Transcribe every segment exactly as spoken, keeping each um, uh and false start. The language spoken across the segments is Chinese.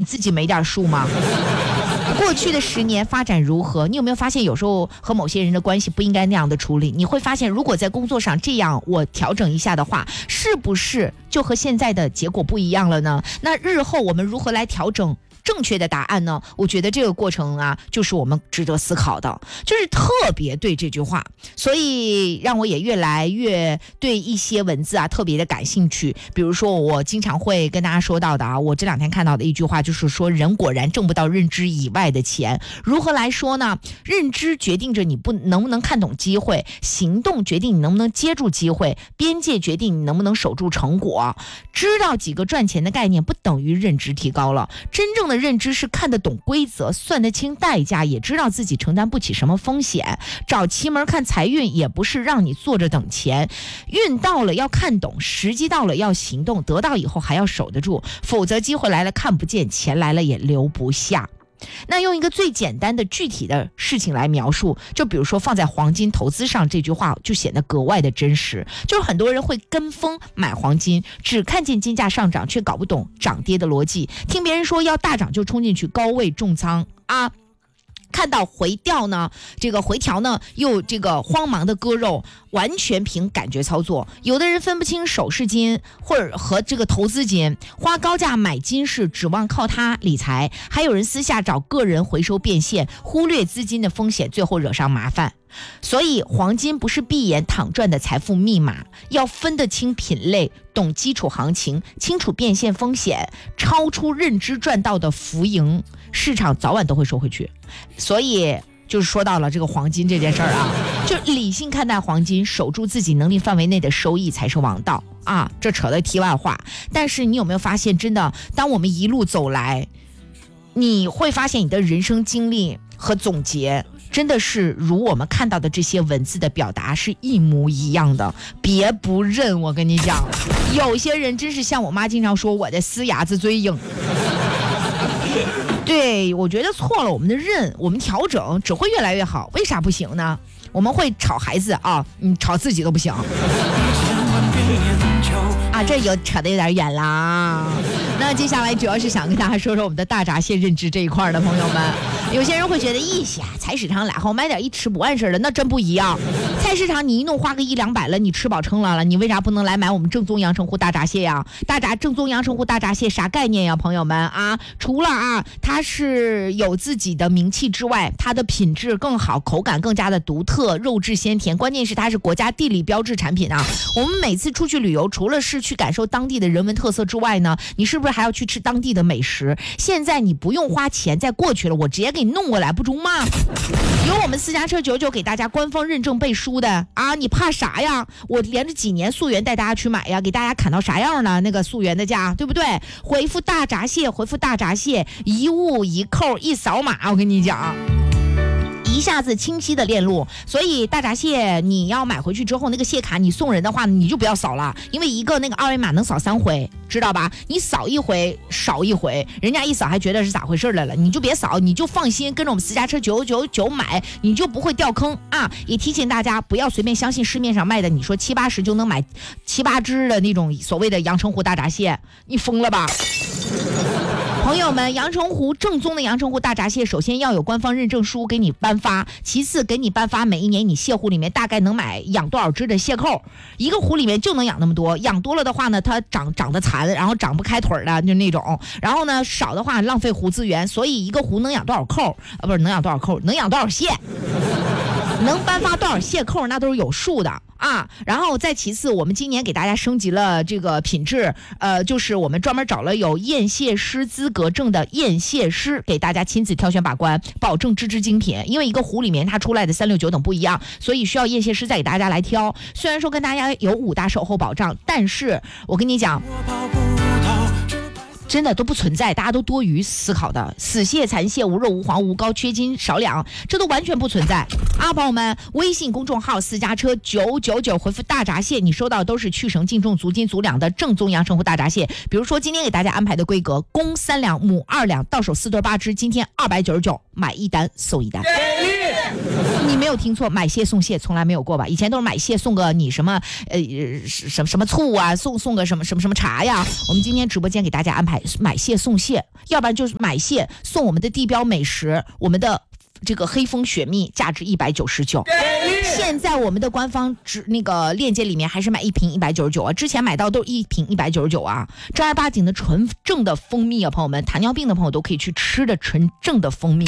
自己没点数吗？过去的十年发展如何？你有没有发现有时候和某些人的关系不应该那样的处理？你会发现如果在工作上这样我调整一下的话，是不是就和现在的结果不一样了呢？那日后我们如何来调整正确的答案呢？我觉得这个过程啊，就是我们值得思考的，就是特别对这句话，所以让我也越来越对一些文字啊特别的感兴趣。比如说我经常会跟大家说到的啊，我这两天看到的一句话就是说，人果然挣不到认知以外的钱。如何来说呢？认知决定着你不能不能看懂机会，行动决定你能不能接住机会，边界决定你能不能守住成果。知道几个赚钱的概念不等于认知提高了，真正的认知是看得懂规则，算得清代价，也知道自己承担不起什么风险。找奇门看财运也不是让你坐着等钱，运到了要看懂，时机到了要行动，得到以后还要守得住，否则机会来了看不见，钱来了也留不下。那用一个最简单的具体的事情来描述，就比如说放在黄金投资上，这句话就显得格外的真实。就是很多人会跟风买黄金，只看见金价上涨，却搞不懂涨跌的逻辑，听别人说要大涨就冲进去高位重仓啊，看到回调呢，这个回调呢又这个慌忙的割肉，完全凭感觉操作。有的人分不清首饰金或者和这个投资金，花高价买金饰指望靠它理财，还有人私下找个人回收变现，忽略资金的风险，最后惹上麻烦。所以黄金不是闭眼躺赚的财富密码，要分得清品类，懂基础行情，清楚变现风险，超出认知赚到的浮盈，市场早晚都会收回去。所以就是说到了这个黄金这件事儿啊，就理性看待黄金，守住自己能力范围内的收益才是王道啊。这扯的题外话，但是你有没有发现，真的当我们一路走来，你会发现你的人生经历和总结真的是如我们看到的这些文字的表达是一模一样的，别不认。我跟你讲，有些人真是像我妈经常说，我的死牙子最硬。对，我觉得错了，我们的认，我们调整只会越来越好。为啥不行呢？我们会吵孩子啊，你吵自己都不行啊，这有扯得有点远啦。那接下来主要是想跟大家说说我们的大闸蟹认知这一块的朋友们。有些人会觉得，咦呀，菜市场来好买点一吃不完事了，那真不一样。菜市场你一弄花个一两百了，你吃饱撑了了，你为啥不能来买我们正宗阳澄湖大闸蟹呀？大闸正宗阳澄湖大闸蟹啥概念呀，朋友们啊？除了啊，它是有自己的名气之外，它的品质更好，口感更加的独特，肉质鲜甜，关键是它是国家地理标志产品啊。我们每次出去旅游，除了是去感受当地的人文特色之外呢，你是不是还要去吃当地的美食？现在你不用花钱再过去了，我直接给你弄过来，不中吗？有我们私家车九九给大家官方认证背书的啊，你怕啥呀？我连着几年溯源带大家去买呀，给大家砍到啥样呢？那个溯源的价，对不对？回复大闸蟹，回复大闸蟹，一物一扣一扫码，我跟你讲，一下子清晰的链路。所以大闸蟹你要买回去之后，那个蟹卡你送人的话，你就不要扫了，因为一个那个二维码能扫三回，知道吧？你扫一回少一回，人家一扫还觉得是咋回事来了，你就别扫，你就放心跟着我们私家车九九九买，你就不会掉坑啊！也提醒大家不要随便相信市面上卖的，你说七八十就能买七八只的那种所谓的阳澄湖大闸蟹，你疯了吧？朋友们，阳澄湖正宗的阳澄湖大闸蟹，首先要有官方认证书给你颁发，其次给你颁发每一年你蟹湖里面大概能买养多少只的蟹扣，一个湖里面就能养那么多，养多了的话呢，它长长得残，然后长不开腿的就那种，然后呢少的话浪费湖资源，所以一个湖能养多少扣啊？不是能养多少扣，能养多少蟹，能颁发多少蟹扣，那都是有数的啊。然后再其次，我们今年给大家升级了这个品质，呃，就是我们专门找了有验蟹师资格证的验蟹师，给大家亲自挑选把关，保证只只精品。因为一个湖里面它出来的三六九等不一样，所以需要验蟹师再给大家来挑。虽然说跟大家有五大售后保障，但是我跟你讲，真的都不存在，大家都多余思考的死蟹、残蟹、无肉、无黄、无膏、缺斤少两，这都完全不存在啊！朋友们，微信公众号私家车九九九回复大闸蟹，你收到的都是去绳净重、足斤足两的正宗阳澄湖大闸蟹。比如说今天给大家安排的规格，公三两，母二两，到手四对八只，今天二百九十九，买一单送一单。 你没有听错，买蟹送蟹从来没有过吧？以前都是买蟹送个你什么呃什么什么醋啊，送送个什么什么什么茶呀。我们今天直播间给大家安排买蟹送蟹，要不然就是买蟹送我们的地标美食，我们的这个黑蜂雪蜜，价值一百九十九。现在我们的官方直那个链接里面还是买一瓶一百九十九啊，之前买到都是一瓶一百九十九啊，正儿八经的纯正的蜂蜜啊，朋友们，糖尿病的朋友都可以去吃的纯正的蜂蜜。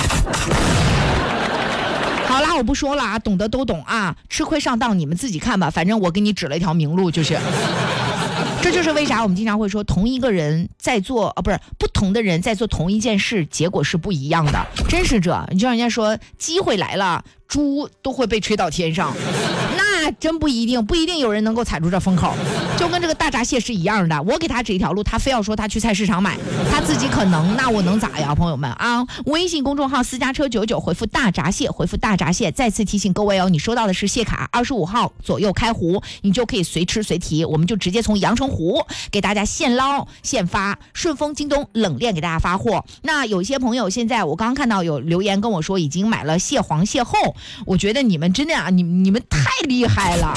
好啦，我不说了啊，懂得都懂啊，吃亏上当你们自己看吧，反正我给你指了一条明路，就是。这就是为啥我们经常会说，同一个人在做啊，不是不同的人在做同一件事，结果是不一样的，真是这。你就像人家说，机会来了，猪都会被吹到天上，那真不一定，不一定有人能够踩住这风口。就跟这个大闸蟹是一样的，我给他指一条路，他非要说他去菜市场买，他自己可能，那我能咋呀，朋友们啊？微信公众号私家车九九回复大闸蟹，回复大闸蟹，再次提醒各位哦，你收到的是蟹卡，二十五号左右开湖，你就可以随吃随提，我们就直接从阳澄湖给大家现捞现发，顺丰、京东冷链给大家发货。那有些朋友现在我刚刚看到有留言跟我说已经买了蟹黄蟹后，我觉得你们真的啊，你你们太厉害了。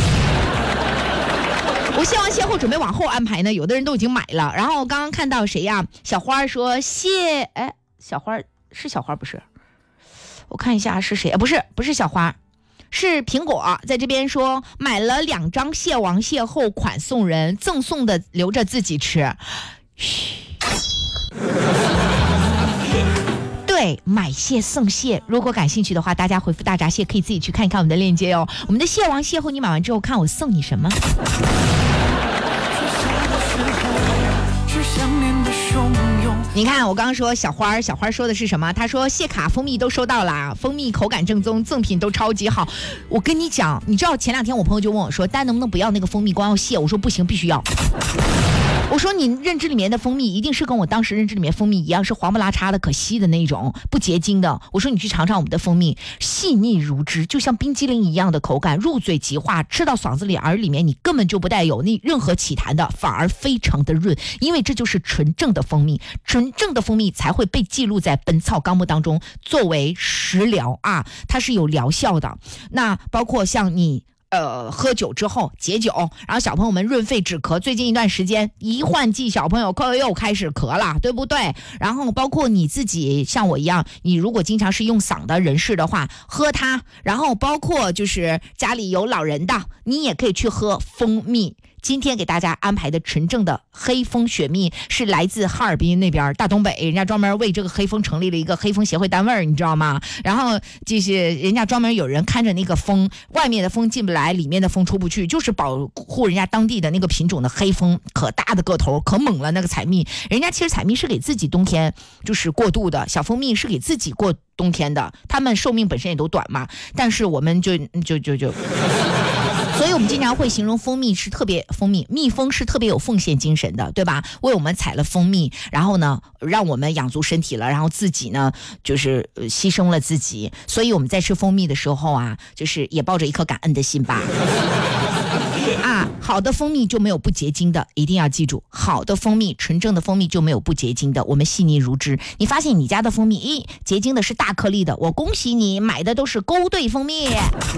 我蟹黄蟹后准备往后安排呢，有的人都已经买了。然后刚刚看到谁呀？小花说蟹，哎，小花是小花不是？我看一下是谁？不是，不是小花。是苹果在这边说买了两张蟹王蟹后款送人，赠送的留着自己吃。嘘，对，买蟹送蟹，如果感兴趣的话，大家回复大闸蟹可以自己去看一看我们的链接哦。我们的蟹王蟹后你买完之后看我送你什么。你看我刚刚说小花，小花说的是什么？她说蟹卡蜂蜜都收到了，蜂蜜口感正宗，赠品都超级好。我跟你讲，你知道前两天我朋友就问我说，丹能不能不要那个蜂蜜，光要蟹？我说不行，必须要。我说你认知里面的蜂蜜一定是跟我当时认知里面蜂蜜一样，是黄不拉碴的可惜的那种，不结晶的。我说你去尝尝我们的蜂蜜，细腻如汁，就像冰激凌一样的口感，入嘴即化，吃到嗓子里耳里面，你根本就不带有那任何起痰的，反而非常的润，因为这就是纯正的蜂蜜，纯正的蜂蜜才会被记录在《本草纲目》当中作为食疗啊，它是有疗效的。那包括像你呃，喝酒之后解酒，然后小朋友们润肺止咳，最近一段时间一换季，小朋友又开始咳了，对不对？然后包括你自己像我一样，你如果经常是用嗓的人士的话，喝它，然后包括就是家里有老人的，你也可以去喝蜂蜜。今天给大家安排的纯正的黑蜂雪蜜是来自哈尔滨那边大东北，人家专门为这个黑蜂成立了一个黑蜂协会单位，你知道吗？然后就是人家专门有人看着那个蜂，外面的蜂进不来，里面的蜂出不去，就是保护人家当地的那个品种的黑蜂，可大的个头，可猛了那个采蜜。人家其实采蜜是给自己冬天就是过渡的，小蜂蜜是给自己过冬天的，他们寿命本身也都短嘛，但是我们就就就就所以我们经常会形容蜂蜜是特别蜂蜜蜜蜂是特别有奉献精神的，对吧？为我们采了蜂蜜，然后呢让我们养足身体了，然后自己呢就是牺牲了自己，所以我们在吃蜂蜜的时候啊，就是也抱着一颗感恩的心吧。啊，好的蜂蜜就没有不结晶的，一定要记住，好的蜂蜜，纯正的蜂蜜就没有不结晶的，我们细腻如汁。你发现你家的蜂蜜，咦，结晶的是大颗粒的，我恭喜你，买的都是勾兑蜂蜜。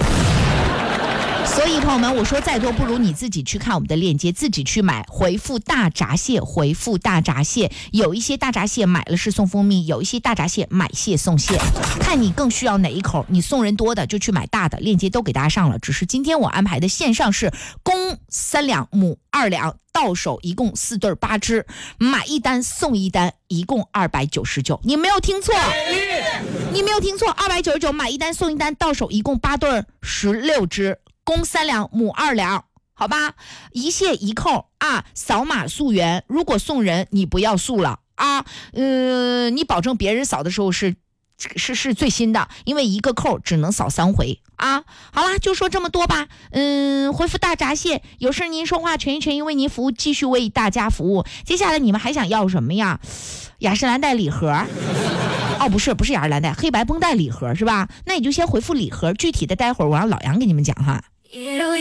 所以朋友们，我说再多不如你自己去看我们的链接，自己去买，回复大闸蟹，回复大闸蟹。有一些大闸蟹买了是送蜂蜜，有一些大闸蟹买蟹送蟹，看你更需要哪一口，你送人多的就去买大的，链接都给大家上了。只是今天我安排的线上是公三两母二两，到手一共四对八只，买一单送一单，一共二百九十九。你没有听错，你没有听错，二百九十九买一单送一单，到手一共八对十六只。公三两母二两，好吧，一蟹一扣啊，扫码溯源。如果送人你不要溯了啊，呃，你保证别人扫的时候是是是最新的，因为一个扣只能扫三回啊。好啦，就说这么多吧。嗯，回复大闸蟹，有事您说话，全心全意为您服务，继续为大家服务。接下来你们还想要什么呀？雅诗兰黛礼盒。哦，不是，不是雅诗兰黛，黑白绷带礼盒是吧？那你就先回复礼盒，具体的待会儿我让老杨给你们讲哈。